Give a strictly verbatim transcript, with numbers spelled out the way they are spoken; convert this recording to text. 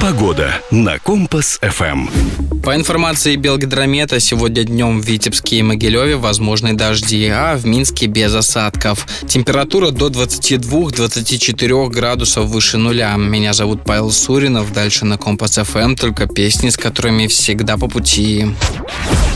Погода на Компас эф эм. По информации Белгидромета, сегодня днем в Витебске и Могилеве возможны дожди, а в Минске без осадков. Температура до двадцати двух — двадцати четырёх градусов выше нуля. Меня зовут Павел Суринов. Дальше на Компас эф эм только песни, с которыми всегда по пути.